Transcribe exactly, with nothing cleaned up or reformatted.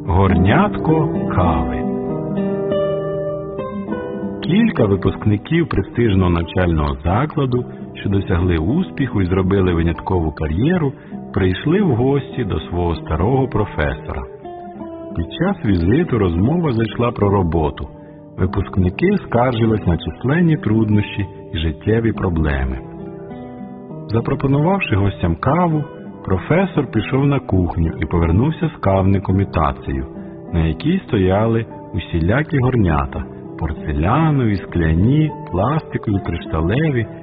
Горнятко кави. Кілька випускників престижного навчального закладу, що досягли успіху і зробили виняткову кар'єру, прийшли в гості до свого старого професора. Під час візиту розмова зайшла про роботу. Випускники скаржились на численні труднощі і життєві проблеми. Запропонувавши гостям каву, професор пішов на кухню і повернувся з кавником і тацею, на якій стояли усілякі горнята – порцелянові, скляні, пластикові, кришталеві